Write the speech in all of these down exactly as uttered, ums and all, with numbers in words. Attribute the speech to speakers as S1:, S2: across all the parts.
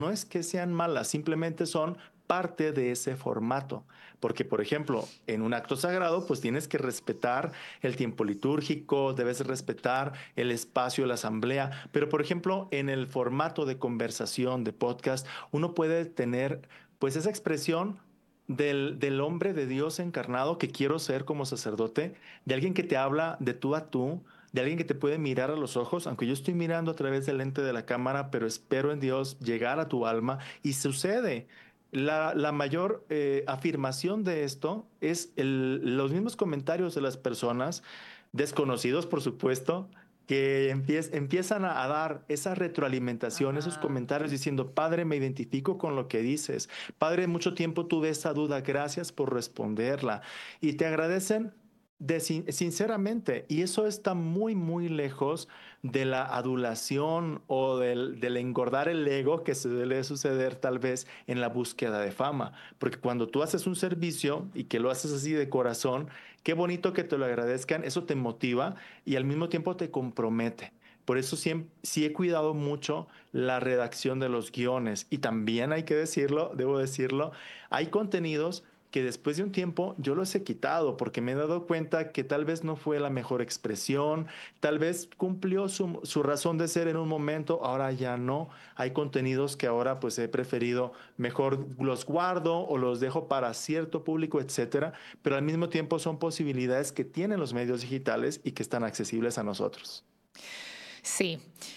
S1: no es que sean malas, simplemente son parte de ese formato. Porque, por ejemplo, en un acto sagrado, pues tienes que respetar el tiempo litúrgico, debes respetar el espacio de la asamblea. Pero, por ejemplo, en el formato de conversación, de podcast, uno puede tener pues esa expresión del, del hombre de Dios encarnado que quiero ser como sacerdote, de alguien que te habla de tú a tú, de alguien que te puede mirar a los ojos, aunque yo estoy mirando a través del lente de la cámara, pero espero en Dios llegar a tu alma y sucede. La, la mayor eh, afirmación de esto es el- los mismos comentarios de las personas, desconocidos por supuesto, que empiez- empiezan a, a dar esa retroalimentación, esos
S2: Ajá.
S1: comentarios diciendo, Padre, me identifico con lo que dices. Padre, mucho tiempo tuve esa duda, gracias por responderla. Y te agradecen de sin- sinceramente, y eso está muy, muy lejos de la adulación o del, del engordar el ego que suele suceder tal vez en la búsqueda de fama. Porque cuando tú haces un servicio y que lo haces así de corazón, qué bonito que te lo agradezcan, eso te motiva y al mismo tiempo te compromete. Por eso siempre, sí he cuidado mucho la redacción de los guiones y también hay que decirlo, debo decirlo, hay contenidos que después de un tiempo yo los he quitado porque me he dado cuenta que tal vez no fue la mejor expresión, tal vez cumplió su, su razón de ser en un momento, ahora ya no. Hay contenidos que ahora pues he preferido mejor los guardo o los dejo para cierto público, etcétera, pero al mismo tiempo son posibilidades que tienen los medios digitales y que están accesibles a nosotros.
S2: Sí,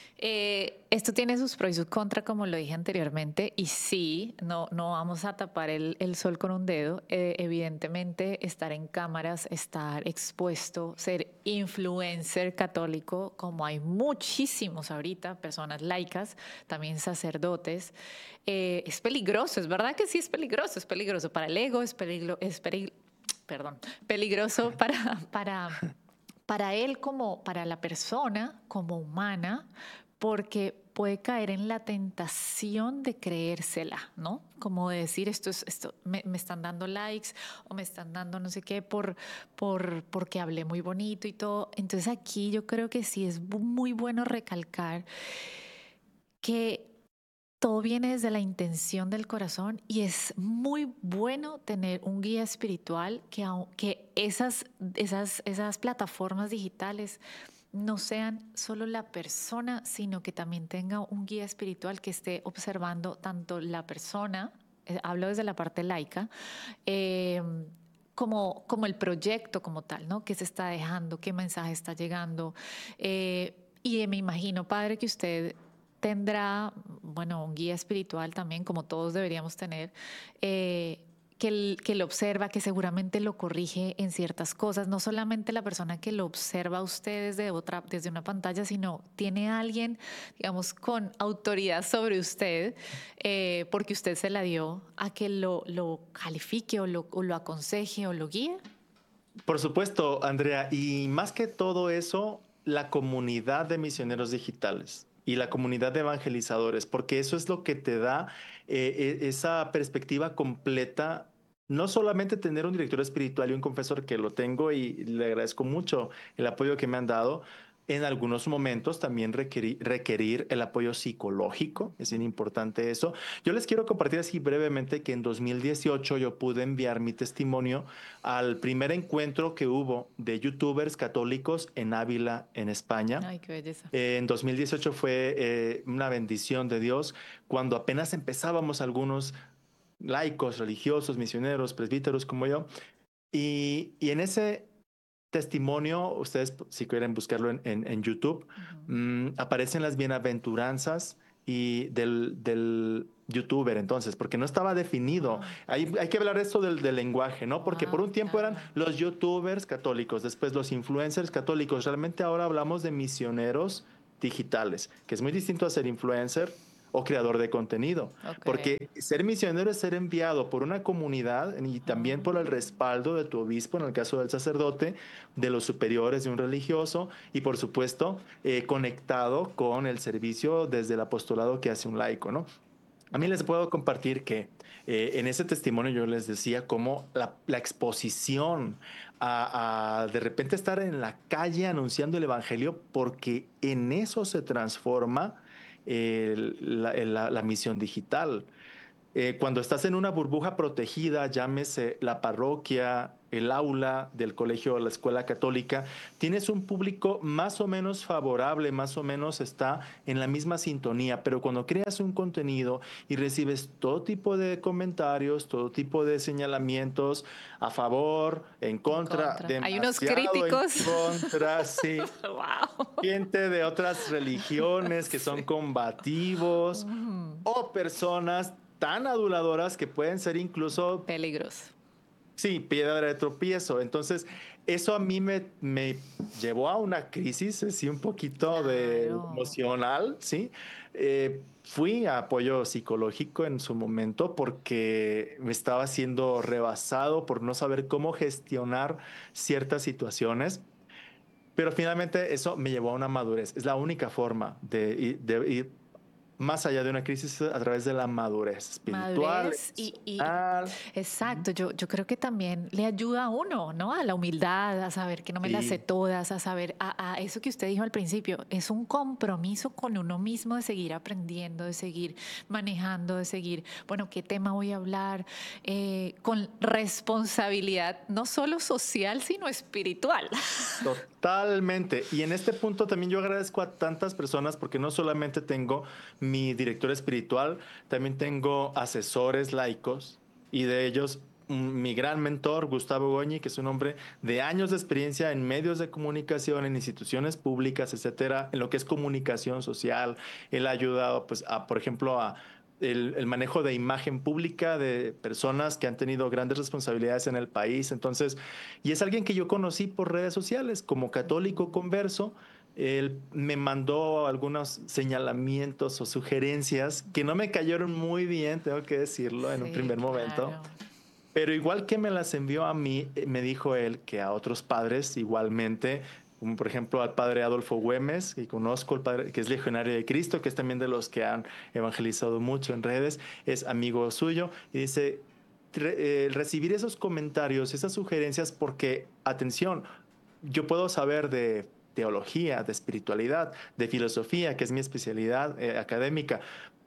S2: eh, esto tiene sus pros y sus contras, como lo dije anteriormente, y sí, no, no vamos a tapar el, el sol con un dedo. Eh, evidentemente, estar en cámaras, estar expuesto, ser influencer católico, como hay muchísimos ahorita, personas laicas, también sacerdotes, eh, es peligroso, es verdad que sí es peligroso, es peligroso para el ego, es peligro, es peligro, perdón, peligroso para, para para él como para la persona, como humana, porque puede caer en la tentación de creérsela, ¿no? Como de decir, esto es, esto, me, me están dando likes o me están dando no sé qué por, por, porque hablé muy bonito y todo. Entonces aquí yo creo que sí es muy bueno recalcar que todo viene desde la intención del corazón y es muy bueno tener un guía espiritual que, que esas, esas, esas plataformas digitales no sean solo la persona, sino que también tenga un guía espiritual que esté observando tanto la persona, eh, hablo desde la parte laica, eh, como, como el proyecto como tal, ¿no? ¿Qué se está dejando? ¿Qué mensaje está llegando? Eh, y me imagino, padre, que usted tendrá, bueno, un guía espiritual también, como todos deberíamos tener, eh, que, el, que lo observa, que seguramente lo corrige en ciertas cosas, no solamente la persona que lo observa a usted desde, otra, desde una pantalla, sino tiene a alguien, digamos, con autoridad sobre usted, eh, porque usted se la dio a que lo, lo califique o lo, o lo aconseje o lo guíe.
S1: Por supuesto, Andrea, y más que todo eso, la comunidad de misioneros digitales y la comunidad de evangelizadores, porque eso es lo que te da eh, e- esa perspectiva completa. No solamente tener un director espiritual y un confesor que lo tengo y le agradezco mucho el apoyo que me han dado, en algunos momentos también requerir, requerir el apoyo psicológico, es bien importante eso. Yo les quiero compartir así brevemente que en dos mil dieciocho yo pude enviar mi testimonio al primer encuentro que hubo de youtubers católicos en Ávila, en España.
S2: Ay, qué belleza.
S1: Eh, en dos mil dieciocho fue eh, una bendición de Dios cuando apenas empezábamos algunos laicos, religiosos, misioneros, presbíteros como yo. Y, y en ese testimonio, ustedes si quieren buscarlo en, en, en YouTube,
S2: Uh -huh.
S1: mmm, aparecen las bienaventuranzas y del, del youtuber entonces, porque no estaba definido.
S2: Wow,
S1: Hay, hay que hablar de esto del, del lenguaje, ¿no? Porque por
S2: wow,
S1: un tiempo eran
S2: claro.
S1: los youtubers católicos, después los influencers católicos. Realmente ahora hablamos de misioneros digitales, que es muy distinto a ser influencer o creador de contenido,
S2: Ok.
S1: porque ser misionero es ser enviado por una comunidad y también por el respaldo de tu obispo, en el caso del sacerdote, de los superiores de un religioso y por supuesto eh, conectado con el servicio desde el apostolado que hace un laico, ¿no? A mí
S2: Ya.
S1: les puedo compartir que eh, en ese testimonio yo les decía cómo la, la exposición a, a de repente estar en la calle anunciando el evangelio, porque en eso se transforma el- la, la- la misión digital. Eh, cuando estás en una burbuja protegida, llámese la parroquia, el aula del colegio o la escuela católica, tienes un público más o menos favorable, más o menos está en la misma sintonía, pero cuando creas un contenido y recibes todo tipo de comentarios, todo tipo de señalamientos a favor, en
S2: En
S1: contra,
S2: contra. Hay unos
S1: demasiado en
S2: críticos.
S1: contra, sí,
S2: Wow.
S1: gente de otras religiones que son
S2: Sí.
S1: combativos
S2: Mm,
S1: o personas tan aduladoras que pueden ser incluso,
S2: peligroso.
S1: sí, piedra de tropiezo. Entonces, eso a mí me, me llevó a una crisis, sí, un poquito de
S2: Claro.
S1: emocional, ¿sí? Eh, fui a apoyo psicológico en su momento porque me estaba siendo rebasado por no saber cómo gestionar ciertas situaciones. Pero finalmente eso me llevó a una madurez. Es la única forma de, ir- de ir más allá de una crisis a través de la madurez espiritual,
S2: Madurez y, y
S1: emocional. Ujú.
S2: exacto, yo, yo creo que también le ayuda a uno, ¿no? A la humildad, a saber que no me las sé
S1: Sí,
S2: todas, a saber, a, a eso que usted dijo al principio, es un compromiso con uno mismo de seguir aprendiendo, de seguir manejando, de seguir, bueno, ¿qué tema voy a hablar? Eh, con responsabilidad, no solo social, sino espiritual.
S1: totalmente. Y en este punto también yo agradezco a tantas personas porque no solamente tengo mi director espiritual, también tengo asesores laicos y de ellos mm, mi gran mentor, Gustavo Goñi, que es un hombre de años de experiencia en medios de comunicación, en instituciones públicas, etcétera, en lo que es comunicación social. Él ha ayudado, pues, a, por ejemplo, a el, el manejo de imagen pública de personas que han tenido grandes responsabilidades en el país. Entonces, y es alguien que yo conocí por redes sociales como católico converso. Él me mandó algunos señalamientos o sugerencias que no me cayeron muy bien, tengo que decirlo, en un
S2: Sí,
S1: primer momento.
S2: claro.
S1: Pero igual que me las envió a mí, eh, me dijo él que a otros padres igualmente, como por ejemplo al padre Adolfo Güemes, que conozco, el padre, que es legionario de Cristo, que es también de los que han evangelizado mucho en redes, es amigo suyo, y dice, re- eh, recibir esos comentarios, esas sugerencias, porque, atención, yo puedo saber de teología, de espiritualidad, de filosofía, que es mi especialidad eh, académica,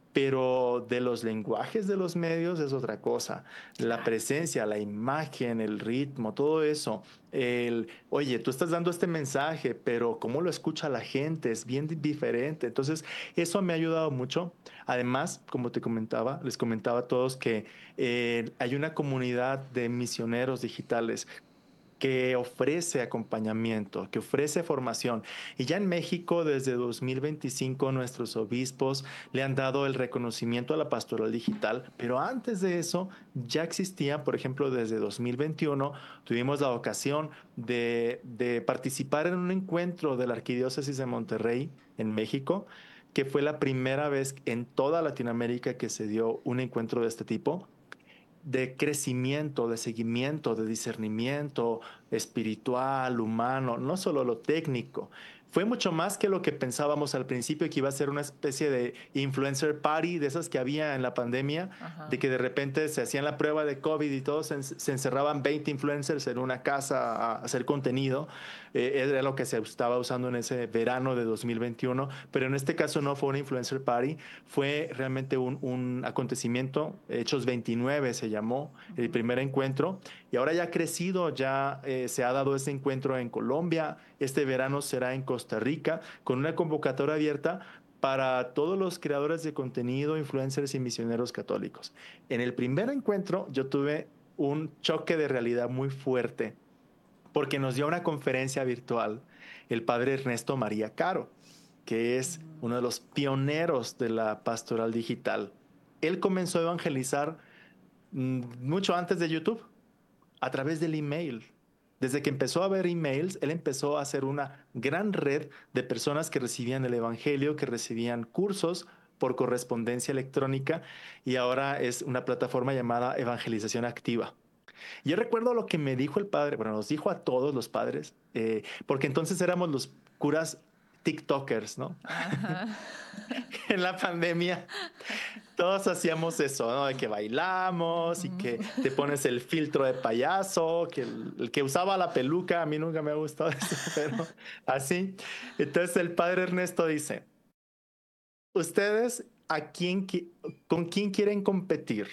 S1: pero de los lenguajes de los medios es otra cosa. La
S2: Claro.
S1: presencia, la imagen, el ritmo, todo eso. El, oye, tú estás dando este mensaje, pero cómo lo escucha la gente es bien di- diferente. Entonces, eso me ha ayudado mucho. Además, como te comentaba, les comentaba a todos que eh, hay una comunidad de misioneros digitales que ofrece acompañamiento, que ofrece formación. Y ya en México, desde dos mil veinticinco, nuestros obispos le han dado el reconocimiento a la pastoral digital, pero antes de eso ya existía, por ejemplo, desde dos mil veintiuno, tuvimos la ocasión de, de participar en un encuentro de la Arquidiócesis de Monterrey en México, que fue la primera vez en toda Latinoamérica que se dio un encuentro de este tipo de crecimiento, de seguimiento, de discernimiento espiritual, humano, no solo lo técnico. Fue mucho más que lo que pensábamos al principio, que iba a ser una especie de influencer party de esas que había en la pandemia, de
S2: Ajá.
S1: que de repente se hacían la prueba de COVID y todos se, se encerraban veinte influencers en una casa a hacer contenido. Eh, era lo que se estaba usando en ese verano de dos mil veintiuno, pero en este caso no fue una influencer party, fue realmente un, un acontecimiento, Hechos veintinueve se llamó el
S2: Ujú.
S1: primer encuentro, y ahora ya ha crecido, ya eh, se ha dado ese encuentro en Colombia, este verano será en Costa Rica, con una convocatoria abierta para todos los creadores de contenido, influencers y misioneros católicos. En el primer encuentro yo tuve un choque de realidad muy fuerte porque nos dio una conferencia virtual el padre Ernesto María Caro, que es uno de los pioneros de la pastoral digital. Él comenzó a evangelizar mm, mucho antes de YouTube, a través del email. Desde que empezó a ver emails, él empezó a hacer una gran red de personas que recibían el Evangelio, que recibían cursos por correspondencia electrónica y ahora es una plataforma llamada Evangelización Activa. Yo recuerdo lo que me dijo el padre, bueno, nos dijo a todos los padres, eh, porque entonces éramos los curas TikTokers, ¿no?
S2: Ajá.
S1: En la pandemia todos hacíamos eso, ¿no? De que bailamos y que
S2: Ujú.
S1: te pones el filtro de payaso, que el, el que usaba la peluca, a mí nunca me ha gustado eso, pero así. Entonces el padre Ernesto dice, ¿ustedes a quién, con quién quieren competir?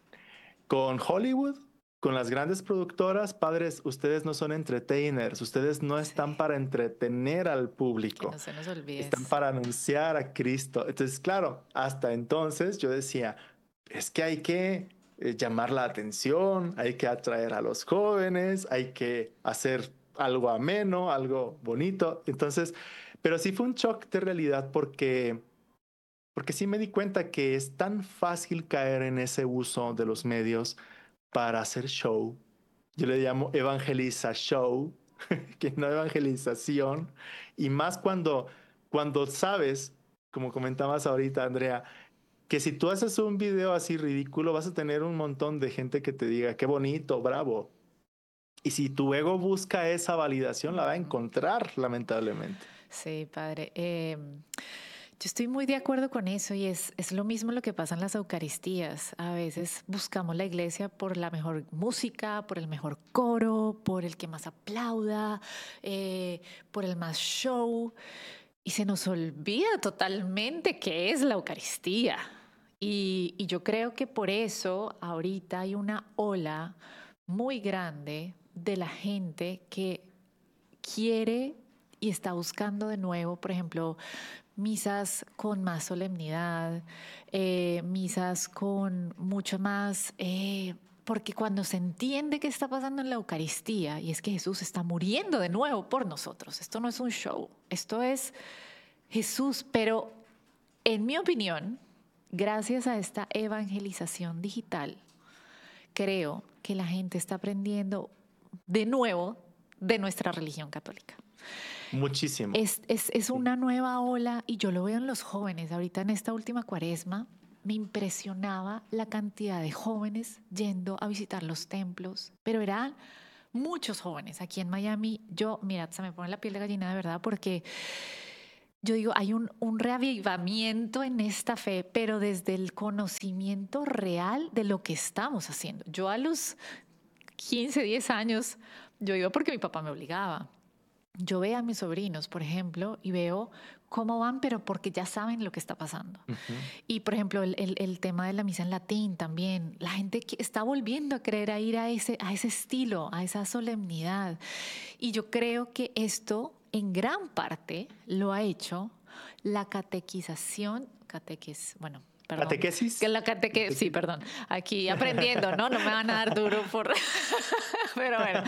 S1: ¿Con Hollywood? ¿Con las grandes productoras? Padres, ustedes no son entertainers, ustedes no
S2: Sí,
S1: están para entretener al
S2: que
S1: público,
S2: no se nos olvide
S1: están
S2: eso.
S1: para anunciar a Cristo. Entonces, claro, hasta entonces yo decía, es que hay que eh, llamar la atención, hay que atraer a los jóvenes, hay que hacer algo ameno, algo bonito. Entonces, pero sí fue un shock de realidad porque porque sí me di cuenta que es tan fácil caer en ese uso de los medios para hacer show. Yo le llamo evangeliza show, que no evangelización. Y más cuando, cuando sabes, como comentabas ahorita, Andrea, que si tú haces un video así ridículo, vas a tener un montón de gente que te diga, qué bonito, bravo. Y si tu ego busca esa validación, la va a encontrar, lamentablemente.
S2: Sí, padre. Eh, yo estoy muy de acuerdo con eso y es, es lo mismo lo que pasa en las Eucaristías. A veces buscamos la iglesia por la mejor música, por el mejor coro, por el que más aplauda, eh, por el más show y se nos olvida totalmente qué es la Eucaristía. Y, y yo creo que por eso ahorita hay una ola muy grande de la gente que quiere y está buscando de nuevo, por ejemplo, misas con más solemnidad, eh, misas con mucho más, eh, porque cuando se entiende qué está pasando en la Eucaristía, y es que Jesús está muriendo de nuevo por nosotros, esto no es un show, esto es Jesús, pero en mi opinión, gracias a esta evangelización digital, creo que la gente está aprendiendo de nuevo de nuestra religión católica.
S1: Muchísimo.
S2: Es, es, es
S1: Sí.
S2: una nueva ola y yo lo veo en los jóvenes. Ahorita en esta última cuaresma me impresionaba la cantidad de jóvenes yendo a visitar los templos, pero eran muchos jóvenes. Aquí en Miami, yo, mira, se me pone la piel de gallina de verdad porque yo digo, hay un, un reavivamiento en esta fe, pero desde el conocimiento real de lo que estamos haciendo. Yo a los quince, diez años, yo iba porque mi papá me obligaba. Yo veo a mis sobrinos, por ejemplo, y veo cómo van, pero porque ya saben lo que está pasando.
S1: Ujú.
S2: Y, por ejemplo, el, el, el tema de la misa en latín también. La gente que está volviendo a creer a ir a ese, a ese estilo, a esa solemnidad. Y yo creo que esto, en gran parte, lo ha hecho la catequización, catequis, bueno, perdón, que
S1: ¿Catequesis?
S2: la cateque, sí,
S1: Catequesis.
S2: perdón, aquí aprendiendo, ¿no? No me van a dar duro por, pero bueno,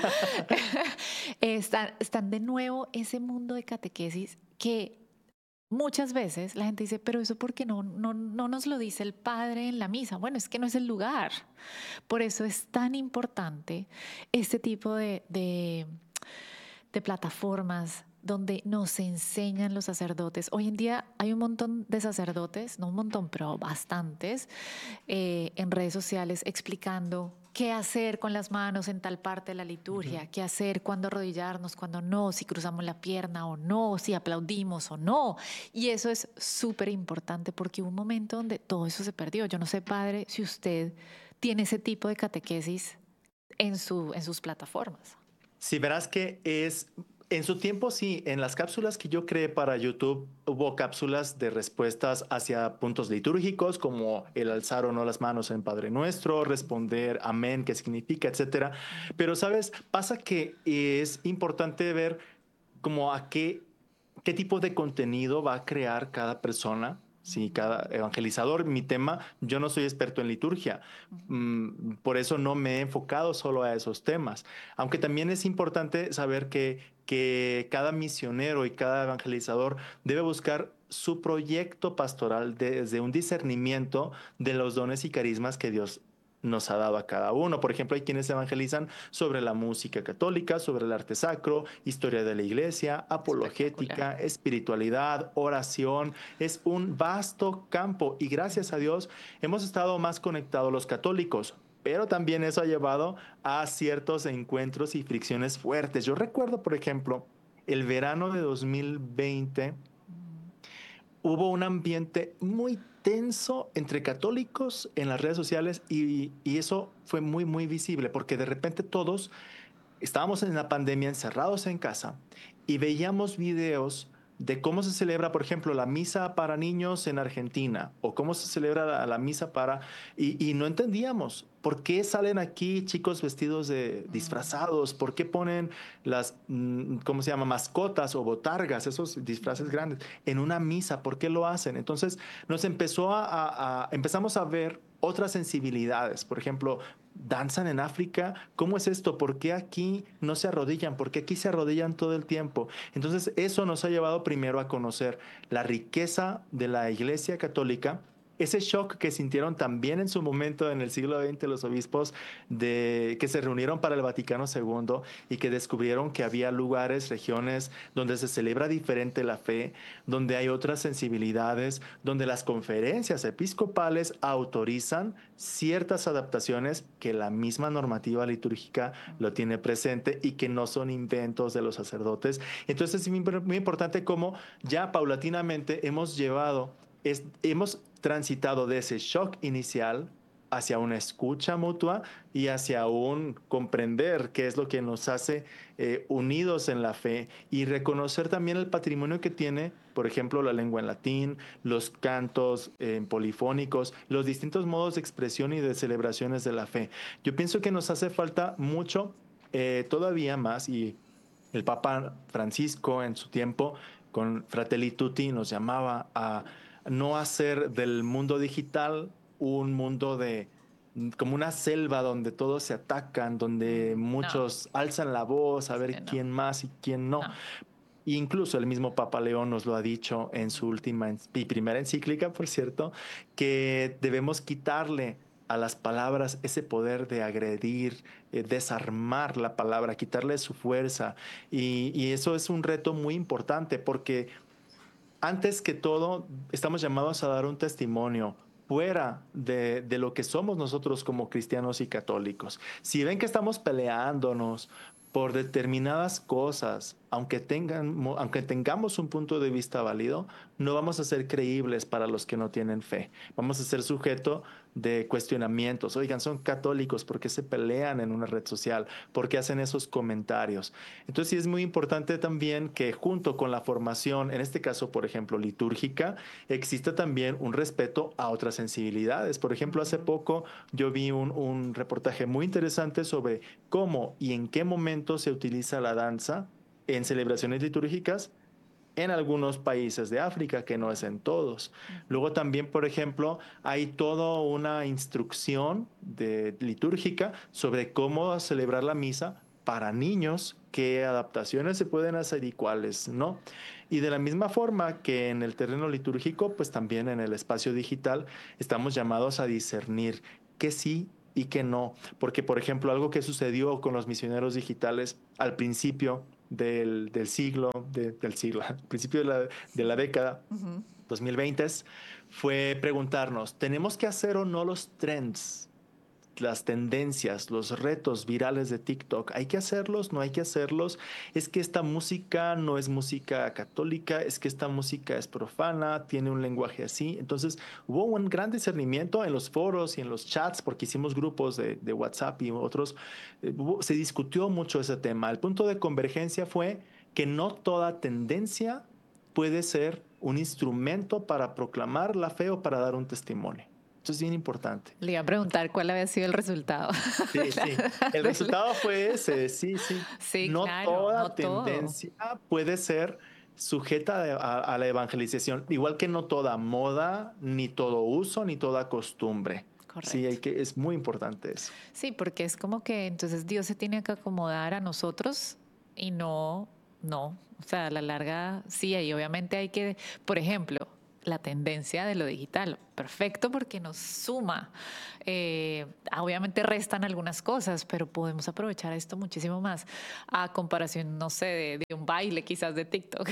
S2: están, están de nuevo ese mundo de catequesis que muchas veces la gente dice, pero eso porque no, no, no nos lo dice el padre en la misa. Bueno, es que no es el lugar. Por eso es tan importante este tipo de, de, de plataformas donde nos enseñan los sacerdotes. Hoy en día hay un montón de sacerdotes, no un montón, pero bastantes, eh, en redes sociales explicando qué hacer con las manos en tal parte de la liturgia,
S1: Ujú.
S2: qué hacer, cuándo arrodillarnos, cuándo no, si cruzamos la pierna o no, si aplaudimos o no. Y eso es súper importante porque hubo un momento donde todo eso se perdió. Yo no sé, padre, si usted tiene ese tipo de catequesis en, su, en sus plataformas.
S1: Sí, verás que es, en su tiempo sí, en las cápsulas que yo creé para YouTube hubo cápsulas de respuestas hacia puntos litúrgicos como el alzar o no las manos en Padre Nuestro, responder amén, qué significa, etcétera. Pero, ¿sabes? Pasa que es importante ver como a qué, qué tipo de contenido va a crear cada persona. Sí, cada evangelizador, mi tema, yo no soy experto en liturgia, mm, por eso no me he enfocado solo a esos temas, aunque también es importante saber que, que cada misionero y cada evangelizador debe buscar su proyecto pastoral desde un discernimiento de los dones y carismas que Dios nos ha dado a cada uno. Por ejemplo, hay quienes evangelizan sobre la música católica, sobre el arte sacro, historia de la iglesia,
S2: Espectacular.
S1: apologética, espiritualidad, oración. Es un vasto campo y gracias a Dios hemos estado más conectados los católicos. Pero también eso ha llevado a ciertos encuentros y fricciones fuertes. Yo recuerdo, por ejemplo, el verano de dos mil veinte hubo un ambiente muy tenso entre católicos en las redes sociales y, y eso fue muy, muy visible porque de repente todos estábamos en la pandemia encerrados en casa y veíamos videos de cómo se celebra, por ejemplo, la misa para niños en Argentina o cómo se celebra la, la misa para... Y, y no entendíamos por qué salen aquí chicos vestidos de disfrazados, por qué ponen las, mm, ¿cómo se llama? Mascotas o botargas, esos disfraces grandes, en una misa, ¿por qué lo hacen? Entonces nos empezó a, a, a empezamos a ver otras sensibilidades. Por ejemplo, danzan en África. ¿Cómo es esto? ¿Por qué aquí no se arrodillan? ¿Por qué aquí se arrodillan todo el tiempo? Entonces, eso nos ha llevado primero a conocer la riqueza de la Iglesia Católica, ese shock que sintieron también en su momento en el siglo veinte los obispos de, que se reunieron para el Vaticano segundo y que descubrieron que había lugares, regiones donde se celebra diferente la fe, donde hay otras sensibilidades, donde las conferencias episcopales autorizan ciertas adaptaciones que la misma normativa litúrgica lo tiene presente y que no son inventos de los sacerdotes. Entonces es muy, muy importante cómo ya paulatinamente hemos llevado, es, hemos transitado de ese shock inicial hacia una escucha mutua y hacia un comprender qué es lo que nos hace eh, unidos en la fe y reconocer también el patrimonio que tiene, por ejemplo, la lengua en latín, los cantos eh, polifónicos, los distintos modos de expresión y de celebraciones de la fe. Yo pienso que nos hace falta mucho, eh, todavía más, y el Papa Francisco en su tiempo con Fratelli Tutti nos llamaba a no hacer del mundo digital un mundo de como una selva donde todos se atacan, donde
S2: No,
S1: muchos alzan la voz a
S2: es que
S1: ver
S2: no,
S1: quién más y quién no.
S2: no.
S1: Incluso el mismo Papa León nos lo ha dicho en su última y primera encíclica, por cierto, que debemos quitarle a las palabras ese poder de agredir, eh, desarmar la palabra, quitarle su fuerza. Y, y eso es un reto muy importante porque antes que todo, estamos llamados a dar un testimonio fuera de, de, lo que somos nosotros como cristianos y católicos. Si ven que estamos peleándonos por determinadas cosas, aunque, tengan, aunque tengamos un punto de vista válido, no vamos a ser creíbles para los que no tienen fe. Vamos a ser sujeto de cuestionamientos. Oigan, son católicos, ¿por qué se pelean en una red social? ¿Por qué hacen esos comentarios? Entonces sí es muy importante también que junto con la formación, en este caso, por ejemplo, litúrgica, exista también un respeto a otras sensibilidades. Por ejemplo, hace poco yo vi un, un reportaje muy interesante sobre cómo y en qué momento se utiliza la danza en celebraciones litúrgicas en algunos países de África, que no es en todos. Luego también, por ejemplo, hay toda una instrucción de, litúrgica sobre cómo celebrar la misa para niños, qué adaptaciones se pueden hacer y cuáles no. Y de la misma forma que en el terreno litúrgico, pues también en el espacio digital estamos llamados a discernir qué sí y qué no. Porque, por ejemplo, algo que sucedió con los misioneros digitales al principio del, del siglo, de, del siglo, al principio de la, de la década, uh-huh. dos mil veinte, fue preguntarnos, ¿tenemos que hacer o no los trends? Las tendencias, los retos virales de TikTok, ¿hay que hacerlos? ¿No hay que hacerlos? Es que esta música no es música católica, es que esta música es profana, tiene un lenguaje así. Entonces hubo un gran discernimiento en los foros y en los chats, porque hicimos grupos de, de WhatsApp y otros. Eh, hubo, se discutió mucho ese tema. El punto de convergencia fue que no toda tendencia puede ser un instrumento para proclamar la fe o para dar un testimonio. Eso es bien importante.
S2: Le iba a preguntar cuál había sido el resultado.
S1: Sí, sí. El resultado fue ese, sí, sí.
S2: Sí,
S1: no
S2: claro,
S1: toda
S2: no
S1: tendencia
S2: todo.
S1: puede ser sujeta a, a la evangelización, igual que no toda moda, ni todo uso, ni toda costumbre. Correcto. Sí, hay que, es muy importante eso.
S2: Sí, porque es como que entonces Dios se tiene que acomodar a nosotros y no, no. O sea, a la larga, sí, y obviamente hay que, por ejemplo, la tendencia de lo digital. Perfecto, porque nos suma. Eh, obviamente restan algunas cosas, pero podemos aprovechar esto muchísimo más a comparación, no sé, de, de un baile quizás de TikTok.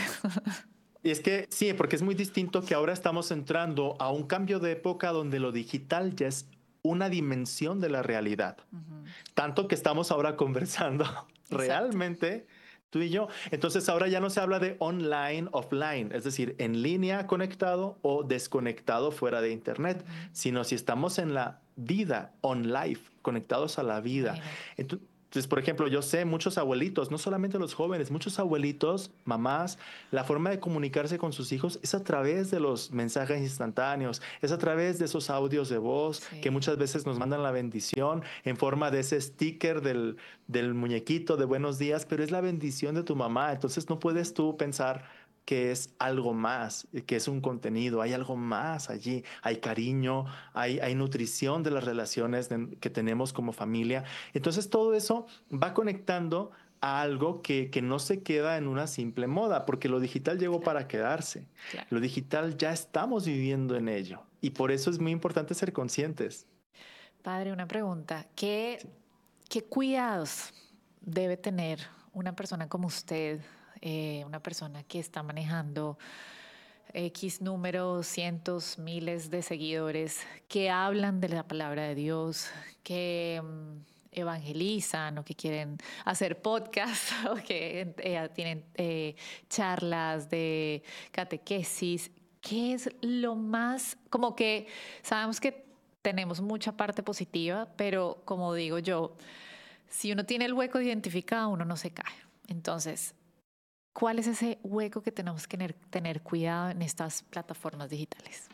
S1: Y es que sí, porque es muy distinto que ahora estamos entrando a un cambio de época donde lo digital ya es una dimensión de la realidad. Uh-huh. Tanto que estamos ahora conversando realmente tú y yo. Entonces ahora ya no se habla de online, offline, es decir, en línea conectado o desconectado fuera de internet, uh-huh. sino si estamos en la vida, on life, conectados a la vida. Entonces, Entonces, por ejemplo, yo sé muchos abuelitos, no solamente los jóvenes, muchos abuelitos, mamás, la forma de comunicarse con sus hijos es a través de los mensajes instantáneos, es a través de esos audios de voz que
S2: Sí.
S1: muchas veces nos mandan la bendición en forma de ese sticker del, del muñequito de buenos días, pero es la bendición de tu mamá. Entonces no puedes tú pensar que es algo más, que es un contenido, hay algo más allí, hay cariño, hay, hay nutrición de las relaciones de- que tenemos como familia. Entonces todo eso va conectando a algo que, que no se queda en una simple moda, porque lo digital llegó
S2: Claro,
S1: para quedarse.
S2: claro.
S1: Lo digital ya estamos viviendo en ello y por eso es muy importante ser conscientes.
S2: Padre, una pregunta. ¿Qué, qué cuidados debe tener una persona como usted, eh, una persona que está manejando X número, cientos, miles de seguidores que hablan de la palabra de Dios, que mm, evangelizan o que quieren hacer podcast o que eh, tienen eh, charlas de catequesis? ¿Qué es lo más, como que sabemos que tenemos mucha parte positiva, pero como digo yo, si uno tiene el hueco identificado, uno no se cae. Entonces, ¿cuál es ese hueco que tenemos que tener, tener cuidado en estas plataformas digitales?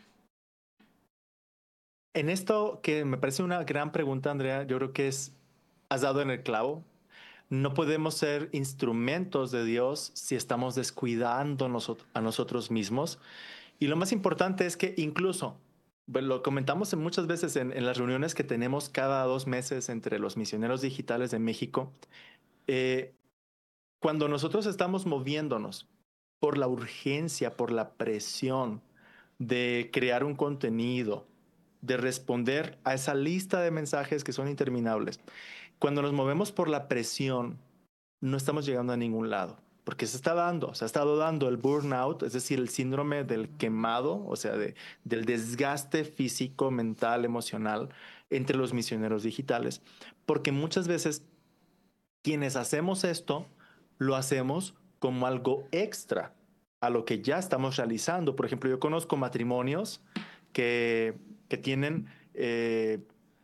S1: En esto que me parece una gran pregunta, Andrea, yo creo que es, has dado en el clavo. No podemos ser instrumentos de Dios si estamos descuidando nosotros, a nosotros mismos. Y lo más importante es que incluso, bueno, lo comentamos en muchas veces en, en las reuniones que tenemos cada dos meses entre los misioneros digitales de México, eh, cuando nosotros estamos moviéndonos por la urgencia, por la presión de crear un contenido, de responder a esa lista de mensajes que son interminables, cuando nos movemos por la presión, no estamos llegando a ningún lado, porque se está dando, se ha estado dando el burnout, es decir, el síndrome del quemado, o sea, de, del desgaste físico, mental, emocional entre los misioneros digitales, porque muchas veces quienes hacemos esto, lo hacemos como algo extra a lo que ya estamos realizando. Por ejemplo, yo conozco matrimonios que, que tienen eh,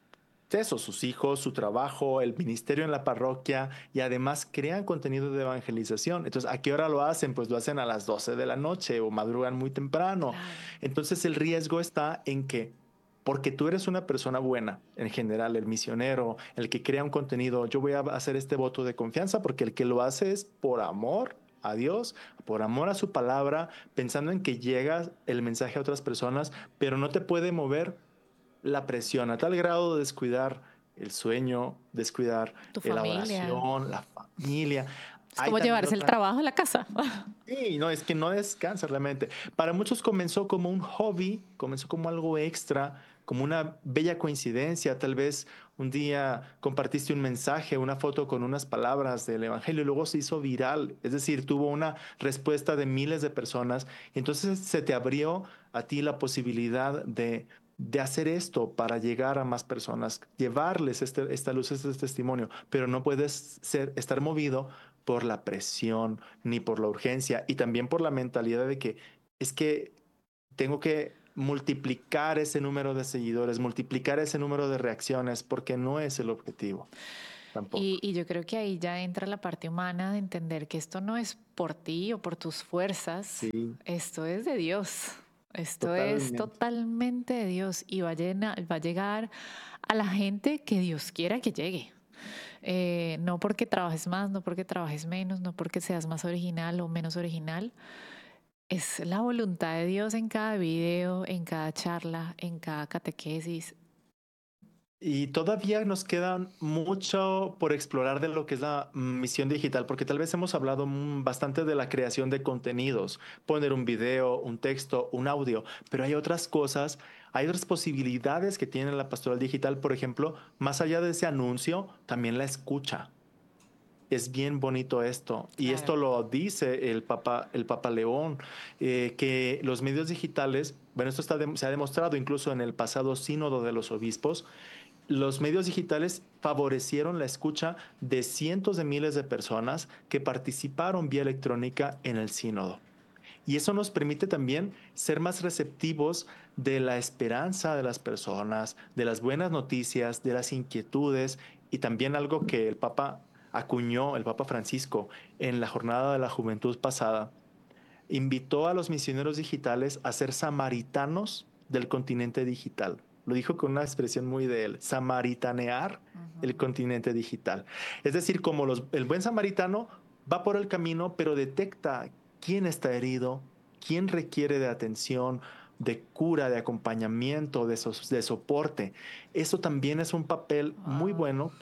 S1: eso, sus hijos, su trabajo, el ministerio en la parroquia y además crean contenido de evangelización. Entonces, ¿a qué hora lo hacen? Pues lo hacen a las doce de la noche o madrugan muy temprano.
S2: Claro.
S1: Entonces, el riesgo está en que, porque tú eres una persona buena, en general, el misionero, el que crea un contenido, yo voy a hacer este voto de confianza porque el que lo hace es por amor a Dios, por amor a su palabra, pensando en que llega el mensaje a otras personas, pero no te puede mover la presión a tal grado de descuidar el sueño, descuidar
S2: Tu
S1: la
S2: familia.
S1: oración, la familia.
S2: Es
S1: Hay
S2: como
S1: también
S2: llevarse el
S1: otra.
S2: trabajo a la casa.
S1: Sí, no, es que no descansa realmente. Para muchos comenzó como un hobby, comenzó como algo extra, como una bella coincidencia. Tal vez un día compartiste un mensaje, una foto con unas palabras del evangelio y luego se hizo viral. Es decir, tuvo una respuesta de miles de personas. Entonces se te abrió a ti la posibilidad de, de hacer esto para llegar a más personas, llevarles este, esta luz, este testimonio, pero no puedes ser, estar movido por la presión ni por la urgencia y también por la mentalidad de que es que tengo que multiplicar ese número de seguidores, multiplicar ese número de reacciones, porque no es el objetivo
S2: Y,
S1: tampoco.
S2: y yo creo que ahí ya entra la parte humana de entender que esto no es por ti o por tus fuerzas,
S1: Sí,
S2: esto es de Dios. Esto es
S1: totalmente.
S2: totalmente de Dios y va a, llena- va a llegar a la gente que Dios quiera que llegue. Eh, no porque trabajes más, no porque trabajes menos, no porque seas más original o menos original. Es la voluntad de Dios en cada video, en cada charla, en cada catequesis.
S1: Y todavía nos queda mucho por explorar de lo que es la misión digital, porque tal vez hemos hablado mm, bastante de la creación de contenidos, poner un video, un texto, un audio, pero hay otras cosas, hay otras posibilidades que tiene la pastoral digital, por ejemplo, más allá de ese anuncio, también la escucha. Es bien bonito esto, y
S2: Claro.
S1: esto lo dice el Papa, el Papa León, eh, que los medios digitales, bueno, esto está de- se ha demostrado incluso en el pasado sínodo de los obispos, los medios digitales favorecieron la escucha de cientos de miles de personas que participaron vía electrónica en el sínodo. Y eso nos permite también ser más receptivos de la esperanza de las personas, de las buenas noticias, de las inquietudes. y también algo que el Papa acuñó, el Papa Francisco, en la Jornada de la Juventud pasada, invitó a los misioneros digitales a ser samaritanos del continente digital. Lo dijo con una expresión muy de él, samaritanear el
S2: Ujú.
S1: continente digital. Es decir, como los, el buen samaritano va por el camino, pero detecta quién está herido, quién requiere de atención, de cura, de acompañamiento, de, so, de soporte. Eso también es un papel muy
S2: Wow.
S1: bueno